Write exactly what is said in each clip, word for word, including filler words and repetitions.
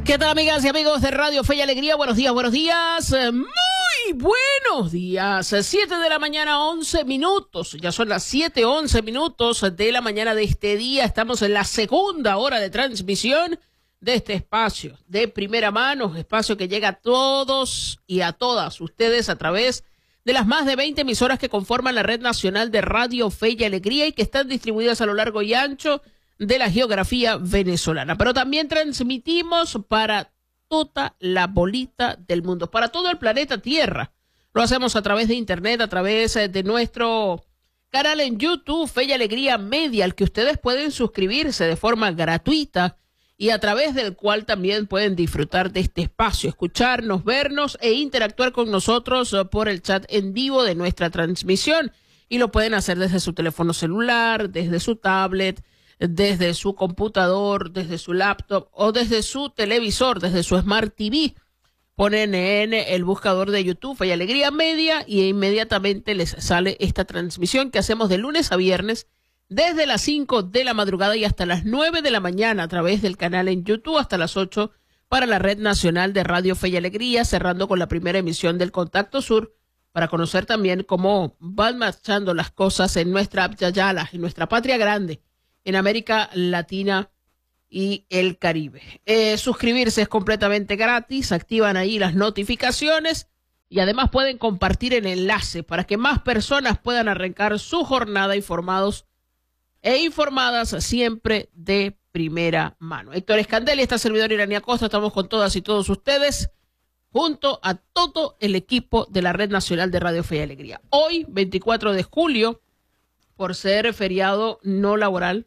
¿Qué tal, amigas y amigos de Radio Fe y Alegría? Buenos días, buenos días, muy buenos días. Siete de la mañana, once minutos. Ya son las siete, once minutos de la mañana de este día. Estamos en la segunda hora de transmisión de este espacio de primera mano, espacio que llega a todos y a todas ustedes a través de las más de veinte emisoras que conforman la Red Nacional de Radio Fe y Alegría y que están distribuidas a lo largo y ancho de la geografía venezolana. Pero también transmitimos para toda la bolita del mundo, para todo el planeta Tierra. Lo hacemos a través de internet, a través de nuestro canal en YouTube, Fe y Alegría Media, al que ustedes pueden suscribirse de forma gratuita y a través del cual también pueden disfrutar de este espacio, escucharnos, vernos e interactuar con nosotros por el chat en vivo de nuestra transmisión. Y lo pueden hacer desde su teléfono celular, desde su tablet, desde su computador, desde su laptop o desde su televisor, desde su Smart T V. Ponen en el buscador de YouTube Fe y Alegría Media y inmediatamente les sale esta transmisión que hacemos de lunes a viernes desde las cinco de la madrugada y hasta las nueve de la mañana a través del canal en YouTube, hasta las ocho para la Red Nacional de Radio Fe y Alegría, cerrando con la primera emisión del Contacto Sur para conocer también cómo van marchando las cosas en nuestra Abya-Yala, en nuestra patria grande, en América Latina y el Caribe. Eh, suscribirse es completamente gratis, activan ahí las notificaciones y además pueden compartir el enlace para que más personas puedan arrancar su jornada informados e informadas siempre de primera mano. Héctor Escandel y esta servidora Irania Costa, estamos con todas y todos ustedes junto a todo el equipo de la Red Nacional de Radio Fe y Alegría. Hoy, veinticuatro de julio, por ser feriado no laboral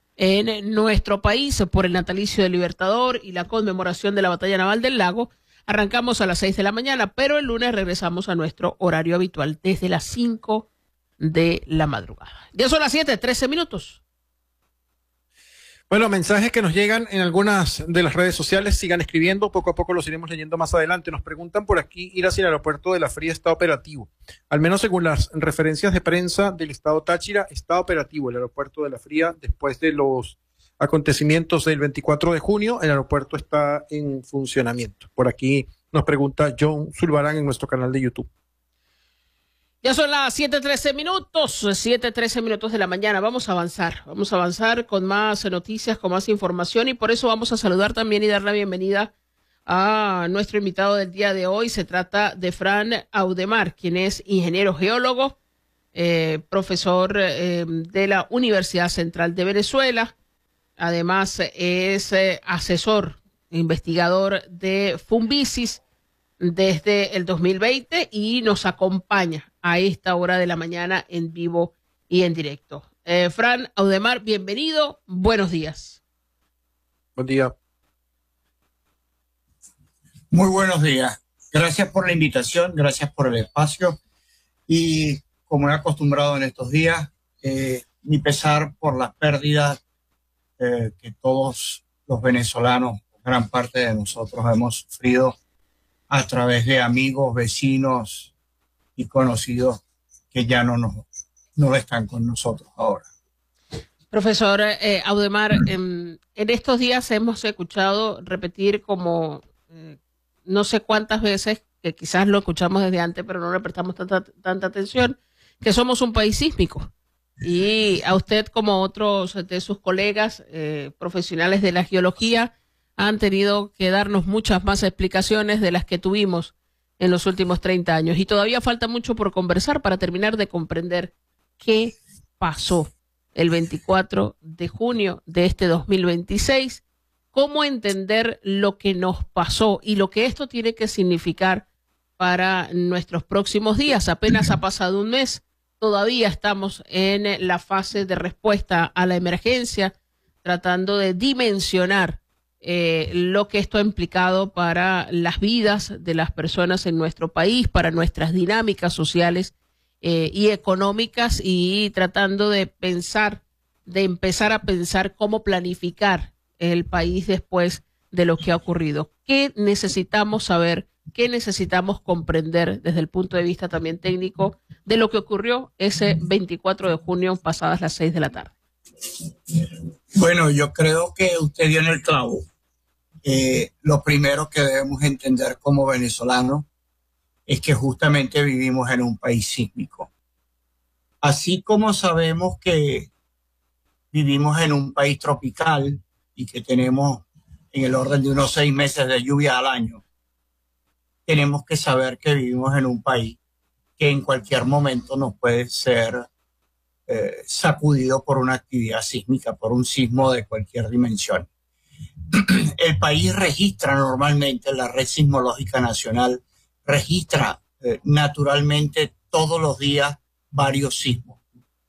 en nuestro país, por el natalicio del Libertador y la conmemoración de la Batalla Naval del Lago, arrancamos a las seis de la mañana, pero el lunes regresamos a nuestro horario habitual desde las cinco de la madrugada. Ya son las siete, trece minutos. Bueno, mensajes que nos llegan en algunas de las redes sociales, sigan escribiendo, poco a poco los iremos leyendo más adelante. Nos preguntan por aquí, ir hacia el aeropuerto de La Fría está operativo. Al menos según las referencias de prensa del estado Táchira, está operativo el aeropuerto de La Fría después de los acontecimientos del veinticuatro de junio. El aeropuerto está en funcionamiento. Por aquí nos pregunta John Zulbarán en nuestro canal de YouTube. Ya son las siete trece minutos, siete trece minutos de la mañana. Vamos a avanzar, vamos a avanzar con más noticias, con más información y por eso vamos a saludar también y dar la bienvenida a nuestro invitado del día de hoy. Se trata de Fran Audemar, quien es ingeniero geólogo, eh, profesor eh, de la Universidad Central de Venezuela. Además es eh, asesor, investigador de Fumbisis desde el dos mil veinte y nos acompaña a esta hora de la mañana en vivo y en directo. Eh, Fran Audemar, bienvenido, buenos días. Buen día. Muy buenos días. Gracias por la invitación, gracias por el espacio y como he acostumbrado en estos días, eh, mi pesar por las pérdidas eh, que todos los venezolanos, gran parte de nosotros hemos sufrido a través de amigos, vecinos y conocidos que ya no, nos, no están con nosotros ahora. Profesor eh, Audemar, en, en estos días hemos escuchado repetir como eh, no sé cuántas veces, que quizás lo escuchamos desde antes, pero no le prestamos tanta, tanta atención, que somos un país sísmico. Y a usted, como otros de sus colegas eh, profesionales de la geología, han tenido que darnos muchas más explicaciones de las que tuvimos en los últimos treinta años. Y todavía falta mucho por conversar para terminar de comprender qué pasó el veinticuatro de junio de este dos mil veintiséis, cómo entender lo que nos pasó y lo que esto tiene que significar para nuestros próximos días. Apenas ha pasado un mes, todavía estamos en la fase de respuesta a la emergencia, tratando de dimensionar Eh, lo que esto ha implicado para las vidas de las personas en nuestro país, para nuestras dinámicas sociales eh, y económicas, y tratando de pensar, de empezar a pensar cómo planificar el país después de lo que ha ocurrido. ¿Qué necesitamos saber? ¿Qué necesitamos comprender desde el punto de vista también técnico de lo que ocurrió ese veinticuatro de junio pasadas las seis de la tarde? Bueno, yo creo que usted dio en el clavo. Eh, lo primero que debemos entender como venezolanos es que justamente vivimos en un país sísmico. Así como sabemos que vivimos en un país tropical y que tenemos en el orden de unos seis meses de lluvia al año, tenemos que saber que vivimos en un país que en cualquier momento nos puede ser eh, sacudido por una actividad sísmica, por un sismo de cualquier dimensión. El país registra normalmente, la Red Sismológica Nacional registra eh, naturalmente todos los días varios sismos.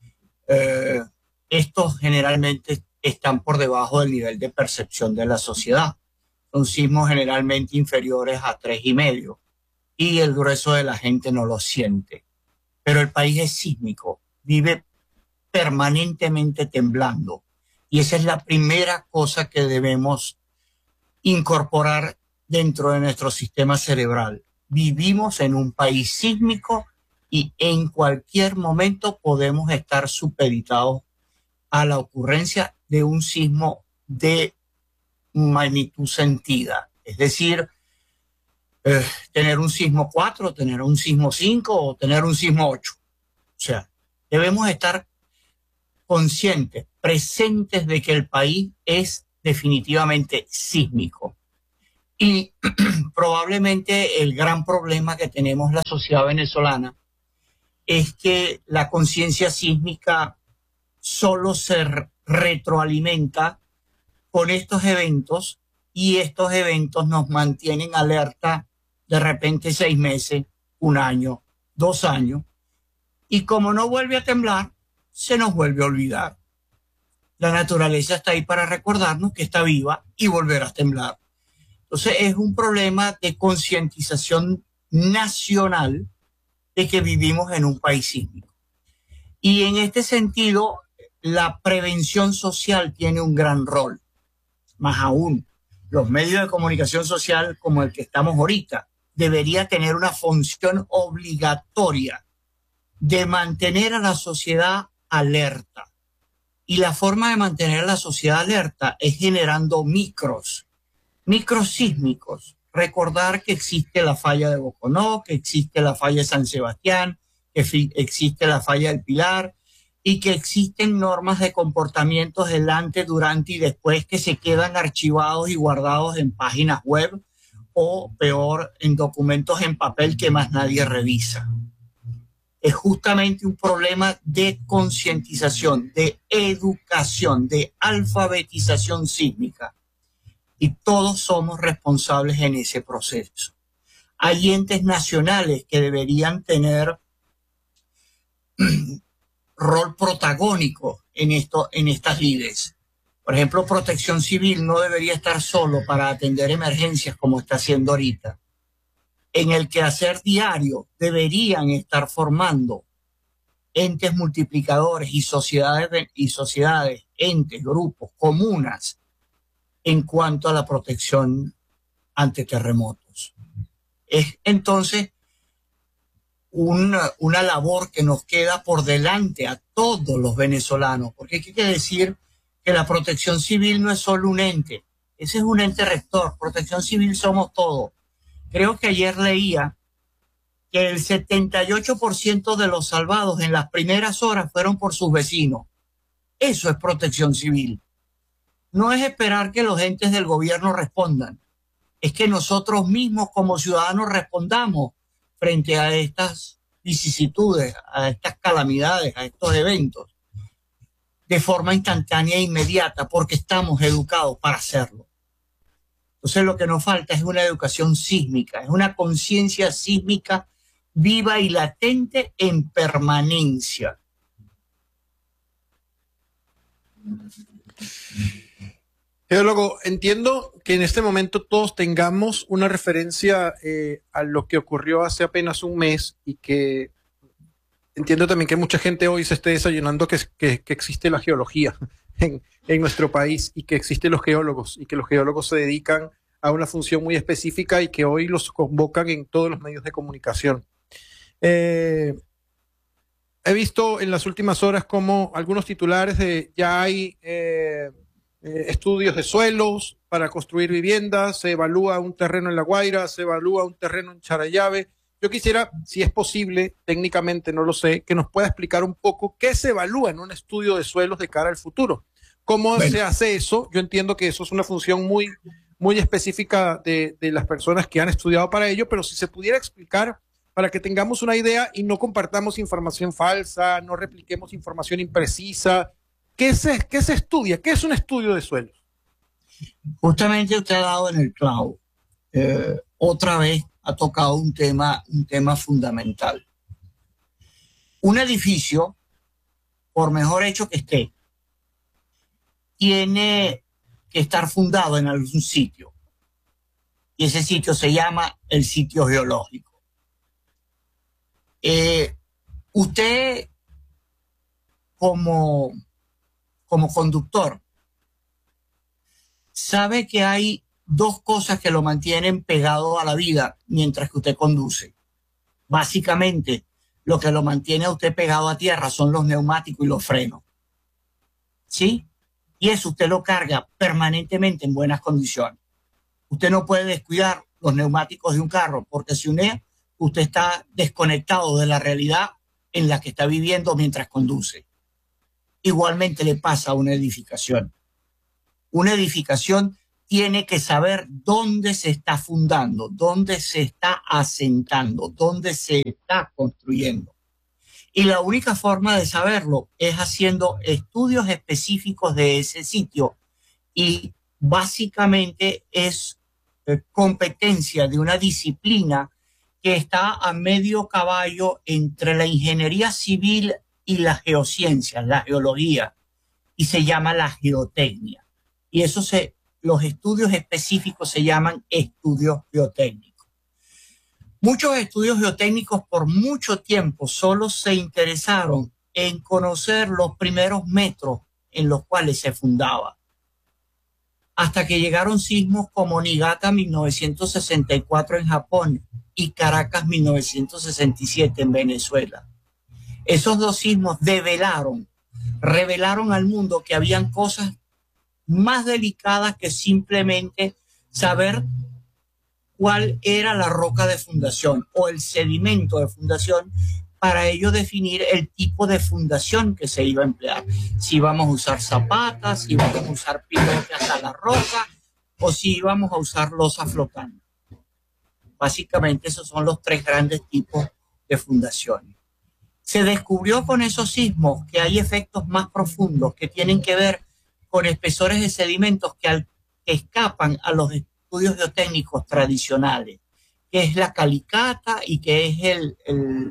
Eh, estos generalmente están por debajo del nivel de percepción de la sociedad. Son sismos generalmente inferiores a tres y medio y el grueso de la gente no lo siente. Pero el país es sísmico, vive permanentemente temblando. Y esa es la primera cosa que debemos incorporar dentro de nuestro sistema cerebral. Vivimos en un país sísmico y en cualquier momento podemos estar supeditados a la ocurrencia de un sismo de magnitud sentida. Es decir, eh, tener un sismo cuatro, tener un sismo cinco o tener un sismo ocho. O sea, debemos estar conscientes, presentes de que el país es definitivamente sísmico. Y probablemente el gran problema que tenemos la sociedad venezolana es que la conciencia sísmica solo se retroalimenta con estos eventos y estos eventos nos mantienen alerta de repente seis meses, un año, dos años. Y como no vuelve a temblar, se nos vuelve a olvidar. La naturaleza está ahí para recordarnos que está viva y volverá a temblar. Entonces es un problema de concientización nacional de que vivimos en un país sísmico. Y en este sentido, la prevención social tiene un gran rol. Más aún, los medios de comunicación social como el que estamos ahorita debería tener una función obligatoria de mantener a la sociedad alerta. Y la forma de mantener a la sociedad alerta es generando micros, micros sísmicos. Recordar que existe la falla de Boconó, que existe la falla de San Sebastián, que existe la falla del Pilar y que existen normas de comportamiento delante, durante y después que se quedan archivados y guardados en páginas web o peor, en documentos en papel que más nadie revisa. Es justamente un problema de concientización, de educación, de alfabetización sísmica. Y todos somos responsables en ese proceso. Hay entes nacionales que deberían tener rol protagónico en, esto, en estas lides. Por ejemplo, Protección Civil no debería estar solo para atender emergencias como está haciendo ahorita. En el quehacer diario deberían estar formando entes multiplicadores y sociedades, y sociedades, entes, grupos, comunas en cuanto a la protección ante terremotos. Es entonces una, una labor que nos queda por delante a todos los venezolanos, porque hay que decir que la Protección Civil no es solo un ente, ese es un ente rector. Protección Civil somos todos. Creo que ayer leía que el setenta y ocho por ciento de los salvados en las primeras horas fueron por sus vecinos. Eso es Protección Civil. No es esperar que los entes del gobierno respondan. Es que nosotros mismos como ciudadanos respondamos frente a estas vicisitudes, a estas calamidades, a estos eventos, de forma instantánea e inmediata, porque estamos educados para hacerlo. Entonces lo que nos falta es una educación sísmica, es una conciencia sísmica viva y latente en permanencia. Geólogo, entiendo que en este momento todos tengamos una referencia eh, a lo que ocurrió hace apenas un mes y que entiendo también que mucha gente hoy se esté desayunando que, que, que existe la geología en, en nuestro país y que existen los geólogos y que los geólogos se dedican a una función muy específica y que hoy los convocan en todos los medios de comunicación. Eh, he visto en las últimas horas como algunos titulares de ya hay... Eh, eh, estudios de suelos para construir viviendas, se evalúa un terreno en La Guaira, se evalúa un terreno en Charallave. Yo quisiera, si es posible, técnicamente no lo sé, que nos pueda explicar un poco qué se evalúa en un estudio de suelos de cara al futuro. ¿Cómo bueno. se hace eso? Yo entiendo que eso es una función muy, muy específica de, de las personas que han estudiado para ello, pero si se pudiera explicar para que tengamos una idea y no compartamos información falsa, no repliquemos información imprecisa. ¿Qué se, qué se estudia? ¿Qué es un estudio de suelos? Justamente usted ha dado en el clavo. Eh, otra vez ha tocado un tema, un tema fundamental. Un edificio, por mejor hecho que esté, tiene que estar fundado en algún sitio. Y ese sitio se llama el sitio geológico. Eh, usted, como, como conductor, sabe que hay dos cosas que lo mantienen pegado a la vida mientras que usted conduce. Básicamente, lo que lo mantiene a usted pegado a tierra son los neumáticos y los frenos. ¿Sí? Y eso usted lo carga permanentemente en buenas condiciones. Usted no puede descuidar los neumáticos de un carro, porque si une, usted está desconectado de la realidad en la que está viviendo mientras conduce. Igualmente le pasa a una edificación. Una edificación tiene que saber dónde se está fundando, dónde se está asentando, dónde se está construyendo. Y la única forma de saberlo es haciendo estudios específicos de ese sitio. Y básicamente es eh, competencia de una disciplina que está a medio caballo entre la ingeniería civil y las geociencias, la geología, y se llama la geotecnia. Y eso se... Los estudios específicos se llaman estudios geotécnicos. Muchos estudios geotécnicos por mucho tiempo solo se interesaron en conocer los primeros metros en los cuales se fundaba. Hasta que llegaron sismos como Niigata mil novecientos sesenta y cuatro en Japón y Caracas mil novecientos sesenta y siete en Venezuela. Esos dos sismos develaron, revelaron al mundo que habían cosas más delicadas que simplemente saber cuál era la roca de fundación o el sedimento de fundación, para ello definir el tipo de fundación que se iba a emplear. Si íbamos a usar zapatas, si íbamos a usar pilotes hasta la roca o si íbamos a usar losa flotante. Básicamente esos son los tres grandes tipos de fundaciones. Se descubrió con esos sismos que hay efectos más profundos que tienen que ver con espesores de sedimentos que, al, que escapan a los estudios geotécnicos tradicionales, que es la calicata y que es el, el,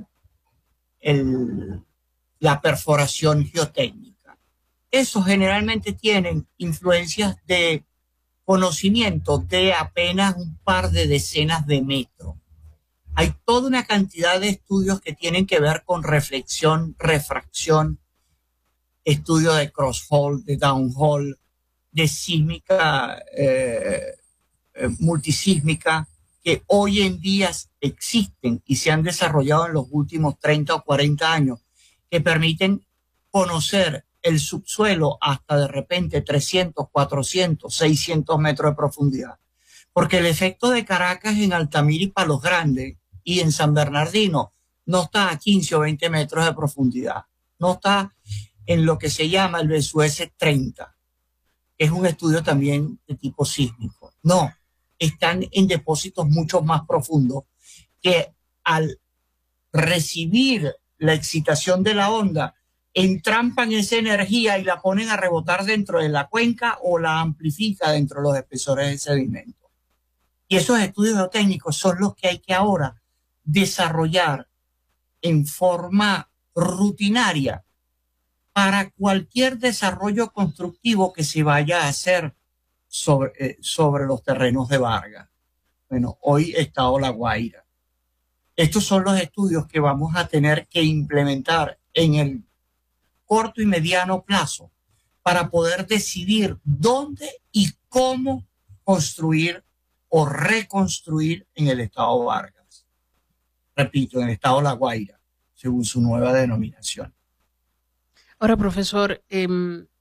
el, la perforación geotécnica. Esos generalmente tienen influencias de conocimiento de apenas un par de decenas de metros. Hay toda una cantidad de estudios que tienen que ver con reflexión, refracción, estudio de crosshole, de downhole, de sísmica, eh, eh, multisísmica, que hoy en día existen y se han desarrollado en los últimos treinta o cuarenta años, que permiten conocer el subsuelo hasta de repente trescientos, cuatrocientos, seiscientos metros de profundidad. Porque el efecto de Caracas en Altamira y Palos Grandes y en San Bernardino no está a quince o veinte metros de profundidad, no está en lo que se llama el B S U S treinta, que es un estudio también de tipo sísmico. No, están en depósitos mucho más profundos que al recibir la excitación de la onda, entrampan esa energía y la ponen a rebotar dentro de la cuenca o la amplifica dentro de los espesores de sedimento. Y esos estudios geotécnicos son los que hay que ahora desarrollar en forma rutinaria para cualquier desarrollo constructivo que se vaya a hacer sobre, eh, sobre los terrenos de Vargas. Bueno, hoy Estado La Guaira. Estos son los estudios que vamos a tener que implementar en el corto y mediano plazo para poder decidir dónde y cómo construir o reconstruir en el Estado Vargas. Repito, en el Estado La Guaira, según su nueva denominación. Ahora, profesor, eh,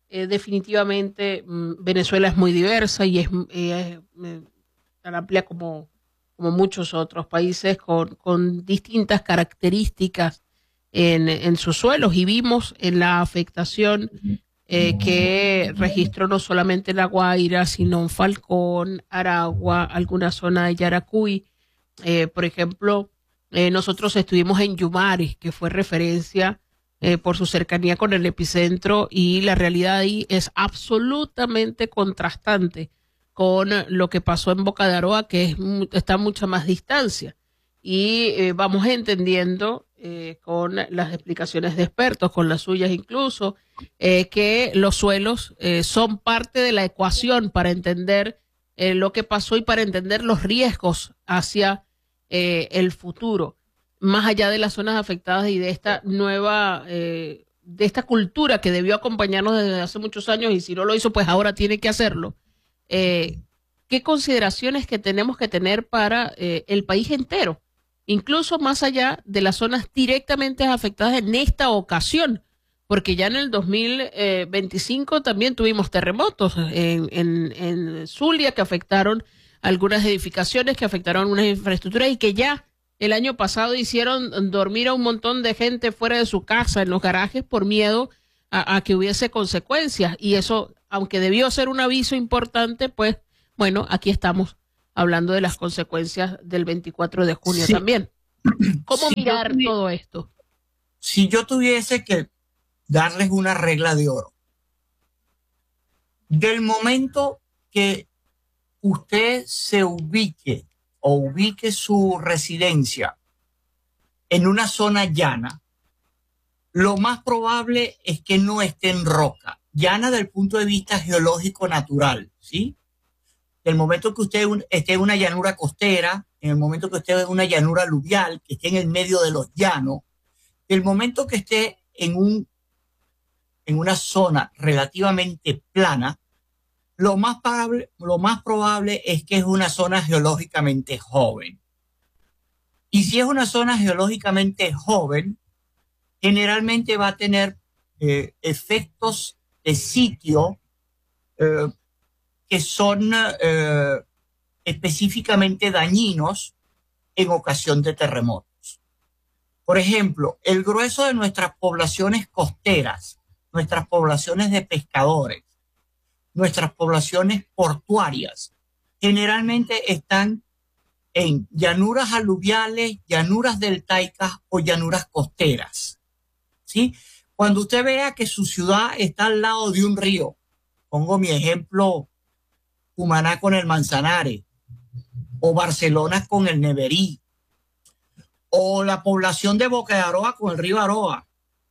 eh, definitivamente mmm, Venezuela es muy diversa y es eh, eh, tan amplia como, como muchos otros países con, con distintas características en, en sus suelos, y vimos en la afectación eh, que registró no solamente La Guaira, sino en Falcón, Aragua, alguna zona de Yaracuy. Eh, por ejemplo, eh, nosotros estuvimos en Yumare, que fue referencia eh, por su cercanía con el epicentro, y la realidad ahí es absolutamente contrastante con lo que pasó en Boca de Aroa, que es, está a mucha más distancia. Y eh, vamos entendiendo eh, con las explicaciones de expertos, con las suyas incluso, eh, que los suelos eh, son parte de la ecuación para entender eh, lo que pasó y para entender los riesgos hacia eh, el futuro, más allá de las zonas afectadas y de esta nueva, eh, de esta cultura que debió acompañarnos desde hace muchos años, y si no lo hizo, pues ahora tiene que hacerlo. Eh, ¿Qué consideraciones que tenemos que tener para eh, el país entero, incluso más allá de las zonas directamente afectadas en esta ocasión? Porque ya en el dos mil veinticinco también tuvimos terremotos en, en, en Zulia, que afectaron algunas edificaciones, que afectaron unas infraestructuras, y que ya el año pasado hicieron dormir a un montón de gente fuera de su casa, en los garajes, por miedo a, a que hubiese consecuencias. Y eso, aunque debió ser un aviso importante, pues bueno, aquí estamos hablando de las consecuencias del veinticuatro de junio sí. también. ¿Cómo si mirar tuviese, todo esto? Si yo tuviese que darles una regla de oro, del momento que usted se ubique o ubique su residencia en una zona llana, lo más probable es que no esté en roca, llana del punto de vista geológico natural, ¿sí? El momento que usted esté en una llanura costera, en el momento que esté en una llanura aluvial, que esté en el medio de los llanos, el momento que esté en, un, en una zona relativamente plana, lo más, probable, lo más probable es que es una zona geológicamente joven. Y si es una zona geológicamente joven, generalmente va a tener eh, efectos de sitio eh, que son eh, específicamente dañinos en ocasión de terremotos. Por ejemplo, el grueso de nuestras poblaciones costeras, nuestras poblaciones de pescadores, nuestras poblaciones portuarias, generalmente están en llanuras aluviales, llanuras deltaicas o llanuras costeras, ¿sí? Cuando usted vea que su ciudad está al lado de un río, pongo mi ejemplo, Cumaná con el Manzanares, o Barcelona con el Neverí, o la población de Boca de Aroa con el río Aroa,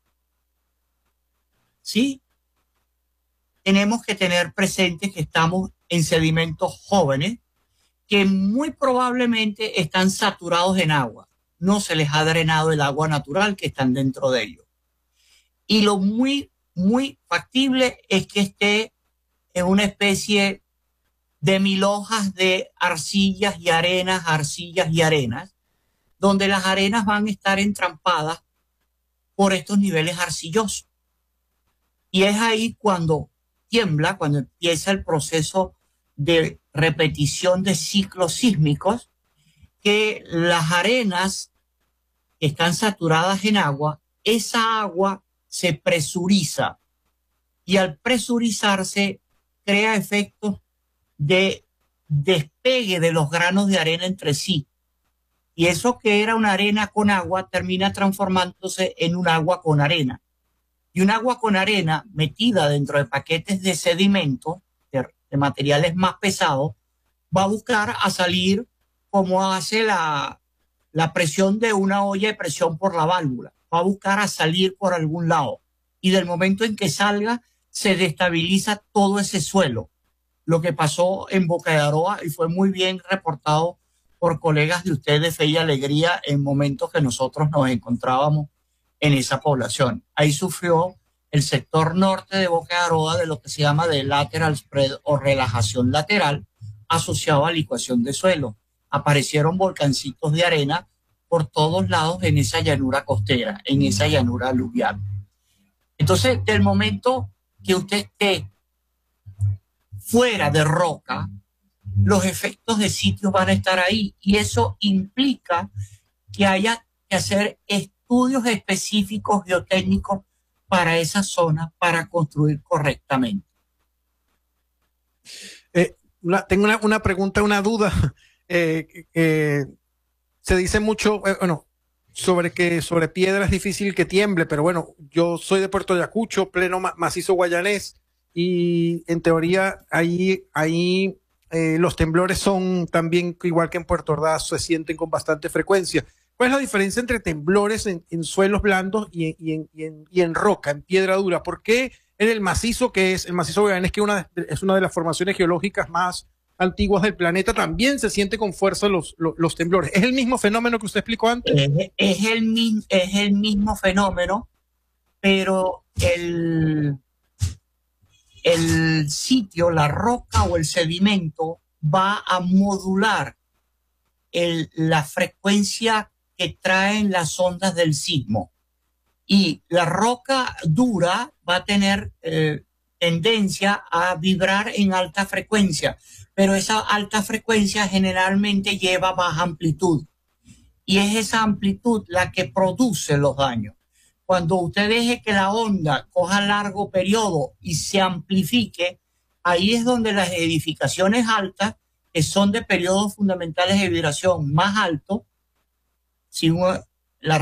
¿sí? Tenemos que tener presente que estamos en sedimentos jóvenes que muy probablemente están saturados en agua. No se les ha drenado el agua natural que están dentro de ellos. Y lo muy, muy factible es que esté en una especie de mil hojas de arcillas y arenas, arcillas y arenas, donde las arenas van a estar entrampadas por estos niveles arcillosos. Y es ahí cuando tiembla, cuando empieza el proceso de repetición de ciclos sísmicos, que las arenas que están saturadas en agua, esa agua se presuriza, y al presurizarse crea efectos de despegue de los granos de arena entre sí. Y eso que era una arena con agua termina transformándose en un agua con arena. Y un agua con arena metida dentro de paquetes de sedimento, de, de materiales más pesados, va a buscar a salir como hace la, la presión de una olla de presión por la válvula. Va a buscar a salir por algún lado. Y del momento en que salga, se destabiliza todo ese suelo. Lo que pasó en Boca de Aroa, y fue muy bien reportado por colegas de ustedes de Fe y Alegría en momentos que nosotros nos encontrábamos en esa población. Ahí sufrió el sector norte de Boca de Aroa de lo que se llama de lateral spread o relajación lateral asociado a licuación de suelo. Aparecieron volcancitos de arena por todos lados en esa llanura costera, en esa llanura aluvial. Entonces, del momento que usted esté fuera de roca, los efectos de sitio van a estar ahí, y eso implica que haya que hacer estudios específicos geotécnicos para esa zona para construir correctamente. Eh, una, tengo una, una pregunta, una duda. Eh, eh, se dice mucho, eh, bueno, sobre que sobre piedra es difícil que tiemble, pero bueno, yo soy de Puerto Ayacucho, pleno ma macizo guayanés, y en teoría ahí, ahí eh, los temblores son también, igual que en Puerto Ordaz, se sienten con bastante frecuencia. ¿Cuál es la diferencia entre temblores en, en suelos blandos y en, y, en, y, en, y en roca, en piedra dura? ¿Por qué en el macizo, que es el macizo guayanés, que una, es una de las formaciones geológicas más antiguas del planeta, también se siente con fuerza los, los, los temblores? ¿Es el mismo fenómeno que usted explicó antes? Es, es, el, es el mismo fenómeno, pero el, el sitio, la roca o el sedimento va a modular el, la frecuencia que traen las ondas del sismo. Y la roca dura va a tener eh, tendencia a vibrar en alta frecuencia, pero esa alta frecuencia generalmente lleva baja amplitud. Y es esa amplitud la que produce los daños. Cuando usted deje que la onda coja largo periodo y se amplifique, ahí es donde las edificaciones altas, que son de periodos fundamentales de vibración más altos, si uno